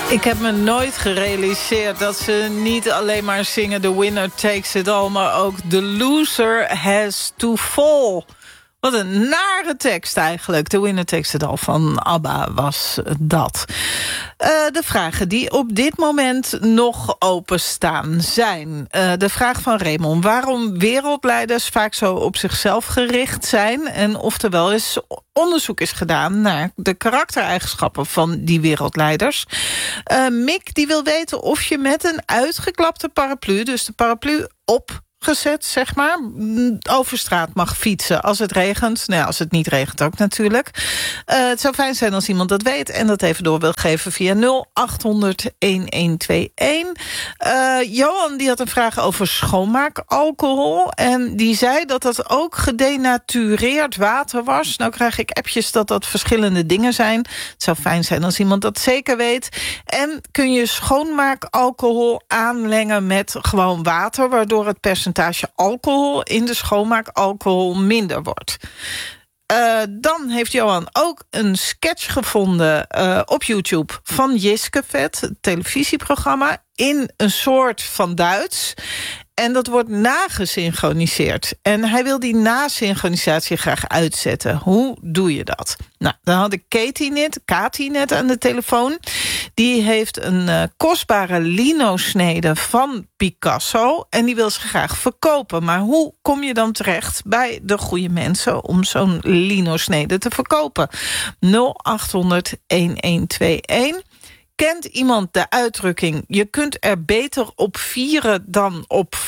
Ik heb me nooit gerealiseerd dat ze niet alleen maar zingen The Winner Takes It All, maar ook The Loser Has to Fall. Wat een nare tekst eigenlijk. The Winner Takes It All van ABBA was dat. De vragen die op dit moment nog openstaan zijn. De vraag van Raymond. Waarom wereldleiders vaak zo op zichzelf gericht zijn. En of er wel eens onderzoek is gedaan naar de karaktereigenschappen van die wereldleiders. Mick die wil weten of je met een uitgeklapte paraplu, dus de paraplu opgezet, zeg maar, over straat mag fietsen als het regent. Nou ja, als het niet regent ook natuurlijk. Het zou fijn zijn als iemand dat weet en dat even door wil geven via 0800-1121. Johan die had een vraag over schoonmaakalcohol en die zei dat dat ook gedenatureerd water was. Nou krijg ik appjes dat dat verschillende dingen zijn. Het zou fijn zijn als iemand dat zeker weet. En kun je schoonmaakalcohol aanmengen met gewoon water, waardoor het percentage alcohol in de schoonmaakalcohol minder wordt. Dan heeft Johan ook een sketch gevonden op YouTube van Jiskevet, het televisieprogramma, in een soort van Duits. En dat wordt nagesynchroniseerd. En hij wil die nasynchronisatie graag uitzetten. Hoe doe je dat? Nou, dan had ik Katie net aan de telefoon. Die heeft een kostbare lino-snede van Picasso. En die wil ze graag verkopen. Maar hoe kom je dan terecht bij de goede mensen om zo'n lino-snede te verkopen? 0800-1121. Kent iemand de uitdrukking, je kunt er beter op vieren dan op